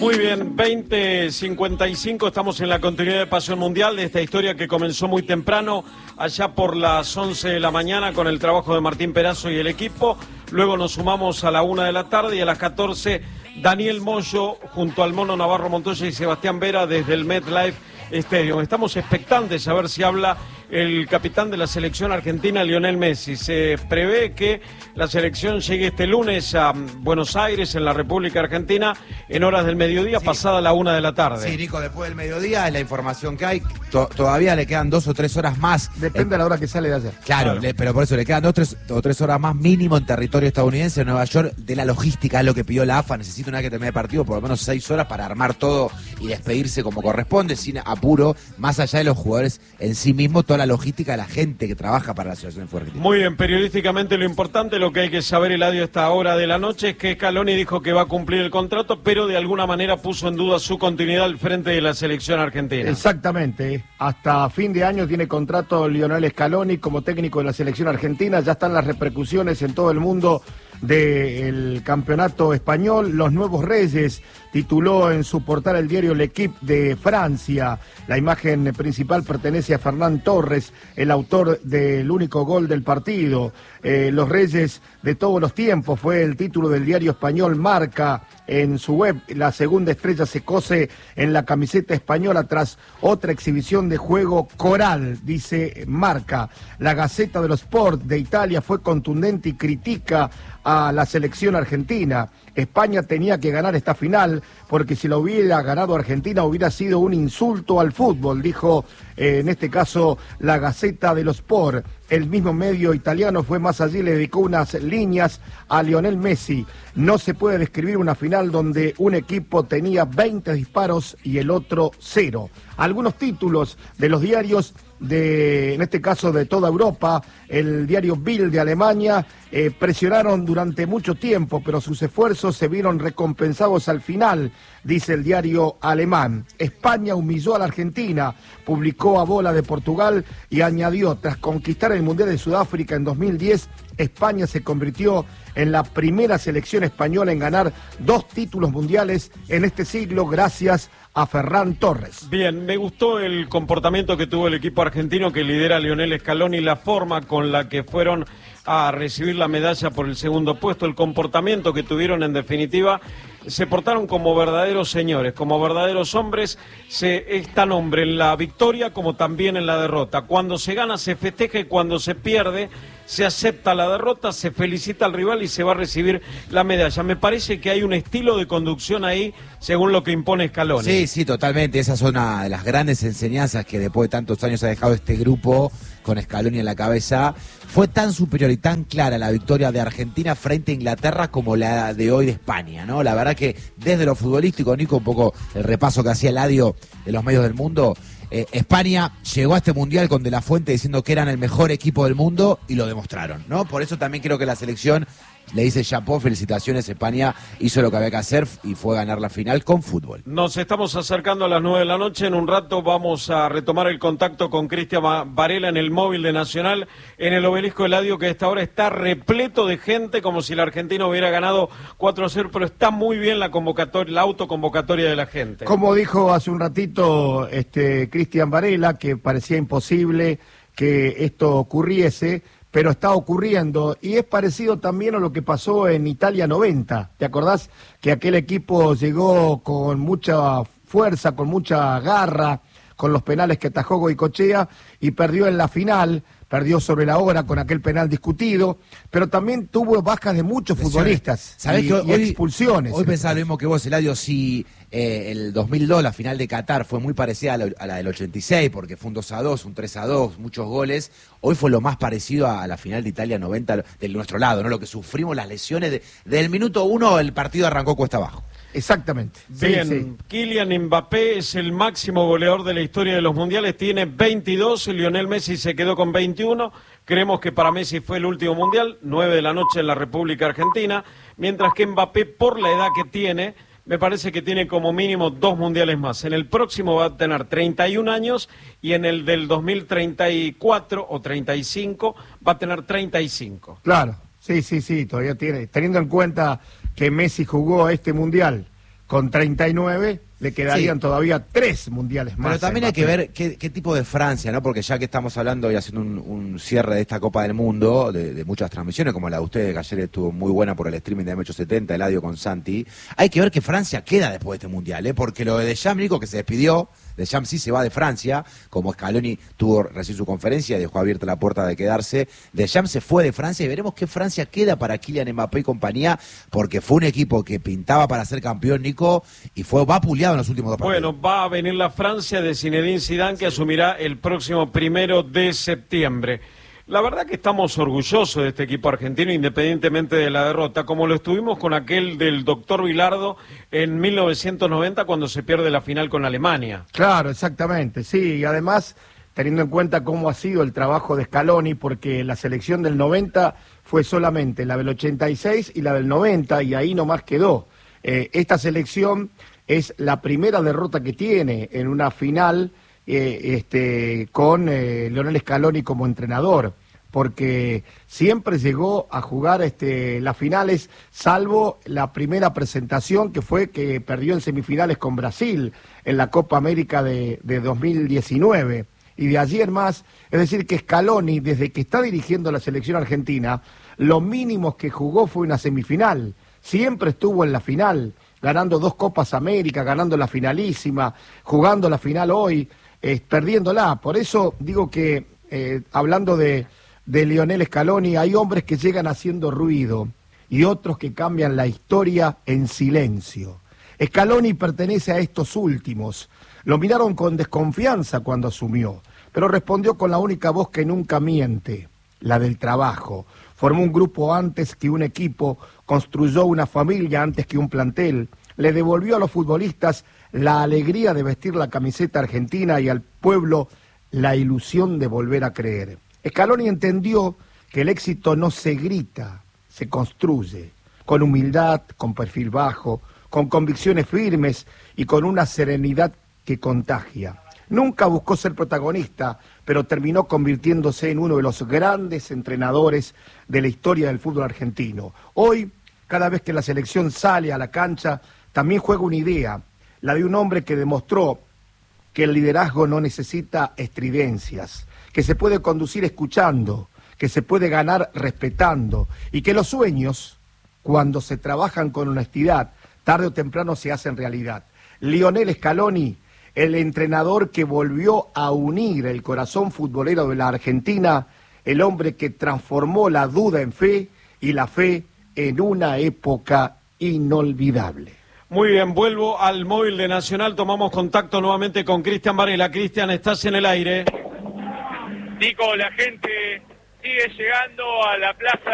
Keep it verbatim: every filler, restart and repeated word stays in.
Muy bien, veinte cincuenta y cinco, estamos en la continuidad de Pasión Mundial, de esta historia que comenzó muy temprano, allá por las once de la mañana con el trabajo de Martín Perazo y el equipo. Luego nos sumamos a la una de la tarde y a las catorce Daniel Moyo junto al Mono Navarro Montoya y Sebastián Vera desde el MetLife Stadium. Estamos expectantes a ver si habla el capitán de la selección argentina, Lionel Messi. Se prevé que la selección llegue este lunes a Buenos Aires, en la República Argentina, en horas del mediodía, sí, pasada la una de la tarde. Sí, Nico, después del mediodía es la información que hay. To todavía le quedan dos o tres horas más. Depende eh, de la hora que sale de ayer. Claro, claro. Le, pero por eso le quedan dos tres, o tres horas más mínimo en territorio estadounidense, en Nueva York, de la logística, es lo que pidió la A F A. Necesita una vez que termine el partido, por lo menos seis horas para armar todo y despedirse como corresponde, sin apuro, más allá de los jugadores en sí mismos, toda la logística de la gente que trabaja para la selección de fútbol argentina. Muy bien, periodísticamente lo importante, lo que hay que saber, Eladio, a esta hora de la noche, es que Scaloni dijo que va a cumplir el contrato, pero de alguna manera puso en duda su continuidad al frente de la selección argentina. Exactamente, hasta fin de año tiene contrato Lionel Scaloni como técnico de la selección argentina. Ya están las repercusiones en todo el mundo del campeonato español. Los Nuevos Reyes tituló en su portal el diario L'Equipe de Francia. La imagen principal pertenece a Ferran Torres, el autor del único gol del partido. Eh, los Reyes de todos los tiempos fue el título del diario español Marca en su web. La segunda estrella se cose en la camiseta española tras otra exhibición de juego coral, dice Marca. La Gazzetta dello Sport de Italia fue contundente y critica a la selección argentina. España tenía que ganar esta final porque si la hubiera ganado Argentina hubiera sido un insulto al fútbol, dijo eh, en este caso la Gazzetta dello Sport. El mismo medio italiano fue más allí y le dedicó unas líneas a Lionel Messi. No se puede describir una final donde un equipo tenía veinte disparos y el otro cero. Algunos títulos de los diarios de, en este caso de toda Europa, el diario Bild de Alemania, eh, presionaron durante mucho tiempo, pero sus esfuerzos se vieron recompensados al final, dice el diario alemán. España humilló a la Argentina, publicó a Bola de Portugal y añadió, tras conquistar el Mundial de Sudáfrica en dos mil diez, España se convirtió en la primera selección española en ganar dos títulos mundiales en este siglo gracias a Ferran Torres. Bien, me gustó el comportamiento que tuvo el equipo argentino que lidera Lionel Scaloni, la forma con la que fueron a recibir la medalla por el segundo puesto, el comportamiento que tuvieron, en definitiva, se portaron como verdaderos señores, como verdaderos hombres. Se es tan hombre en la victoria como también en la derrota. Cuando se gana se festeja y cuando se pierde se acepta la derrota, se felicita al rival y se va a recibir la medalla. Me parece que hay un estilo de conducción ahí según lo que impone Scaloni. Sí, sí, totalmente. Esa es una de las grandes enseñanzas que después de tantos años ha dejado este grupo con Scaloni en la cabeza. Fue tan superior y tan clara la victoria de Argentina frente a Inglaterra como la de hoy de España, ¿no? La verdad que desde lo futbolístico, Nico, un poco el repaso que hacía Eladio de los medios del mundo, eh, España llegó a este Mundial con De La Fuente diciendo que eran el mejor equipo del mundo y lo demostraron, ¿no? Por eso también creo que la selección le dice chapó, felicitaciones, España hizo lo que había que hacer y fue ganar la final con fútbol. Nos estamos acercando a las nueve de la noche, en un rato vamos a retomar el contacto con Cristian Varela en el móvil de Nacional, en el Obelisco Eladio, que a esta hora está repleto de gente, como si la Argentina hubiera ganado cuatro a cero, pero está muy bien la convocatoria, la autoconvocatoria de la gente. Como dijo hace un ratito este Cristian Varela, que parecía imposible que esto ocurriese, pero está ocurriendo, y es parecido también a lo que pasó en Italia noventa. ¿Te acordás que aquel equipo llegó con mucha fuerza, con mucha garra, con los penales que atajó Goicoechea y perdió en la final? Perdió sobre la hora con aquel penal discutido, pero también tuvo bajas de muchos futbolistas. ¿Sabés y, que hoy, y expulsiones? Hoy pensaba lo mismo que vos, Eladio, si eh, el dos mil dos, la final de Qatar, fue muy parecida a la, a la del ochenta y seis, porque fue un dos a dos, un tres a dos, muchos goles. Hoy fue lo más parecido a, a la final de Italia noventa de nuestro lado, ¿no? Lo que sufrimos, las lesiones. De, desde el minuto uno el partido arrancó cuesta abajo. Exactamente. Bien, sí, sí. Kylian Mbappé es el máximo goleador de la historia de los mundiales, tiene veintidós, Lionel Messi se quedó con veintiuno, creemos que para Messi fue el último mundial, nueve de la noche en la República Argentina, mientras que Mbappé, por la edad que tiene, me parece que tiene como mínimo dos mundiales más. En el próximo va a tener treinta y un años y en el del dos mil treinta y cuatro o treinta y cinco va a tener treinta y cinco. Claro, sí, sí, sí, todavía tiene, teniendo en cuenta que Messi jugó este mundial con treinta y nueve, le quedarían sí. todavía tres mundiales más. Pero también hay que ver qué, qué tipo de Francia, ¿no? Porque ya que estamos hablando y haciendo un, un cierre de esta Copa del Mundo, de, de muchas transmisiones, como la de ustedes, que ayer estuvo muy buena por el streaming de M ochocientos setenta, el audio con Santi, hay que ver que Francia queda después de este mundial, ¿eh? Porque lo de Deschamps, Nico, que se despidió, Deschamps sí se va de Francia, como Scaloni tuvo recién su conferencia y dejó abierta la puerta de quedarse. Deschamps se fue de Francia y veremos qué Francia queda para Kylian Mbappé y compañía, porque fue un equipo que pintaba para ser campeón, Nico, y fue vapuleado en los últimos dos partidos. Bueno, va a venir la Francia de Zinedine Zidane, que asumirá el próximo primero de septiembre. La verdad que estamos orgullosos de este equipo argentino, independientemente de la derrota, como lo estuvimos con aquel del doctor Bilardo en mil novecientos noventa, cuando se pierde la final con Alemania. Claro, exactamente, sí, y además, teniendo en cuenta cómo ha sido el trabajo de Scaloni, porque la selección del noventa fue solamente la del ochenta y seis y la del noventa, y ahí nomás quedó. Eh, esta selección es la primera derrota que tiene en una final eh, este, con eh, Lionel Scaloni como entrenador, porque siempre llegó a jugar este, las finales, salvo la primera presentación que fue que perdió en semifinales con Brasil en la Copa América de, de dos mil diecinueve. Y de allí en más, es decir, que Scaloni, desde que está dirigiendo la selección argentina, lo mínimo que jugó fue una semifinal. Siempre estuvo en la final, ganando dos Copas América, ganando la finalísima, jugando la final hoy, eh, perdiéndola. Por eso digo que, eh, hablando de, de Lionel Scaloni, hay hombres que llegan haciendo ruido y otros que cambian la historia en silencio. Scaloni pertenece a estos últimos. Lo miraron con desconfianza cuando asumió, pero respondió con la única voz que nunca miente, la del trabajo. Formó un grupo antes que un equipo, construyó una familia antes que un plantel, le devolvió a los futbolistas la alegría de vestir la camiseta argentina y al pueblo la ilusión de volver a creer. Scaloni entendió que el éxito no se grita, se construye, con humildad, con perfil bajo, con convicciones firmes y con una serenidad que contagia. Nunca buscó ser protagonista, pero terminó convirtiéndose en uno de los grandes entrenadores de la historia del fútbol argentino. Hoy, cada vez que la selección sale a la cancha, también juega una idea, la de un hombre que demostró que el liderazgo no necesita estridencias, que se puede conducir escuchando, que se puede ganar respetando, y que los sueños, cuando se trabajan con honestidad, tarde o temprano se hacen realidad. Lionel Scaloni, el entrenador que volvió a unir el corazón futbolero de la Argentina, el hombre que transformó la duda en fe y la fe en una época inolvidable. Muy bien, vuelvo al móvil de Nacional, tomamos contacto nuevamente con Cristian Varela. Cristian, estás en el aire. Nico, la gente sigue llegando a la plaza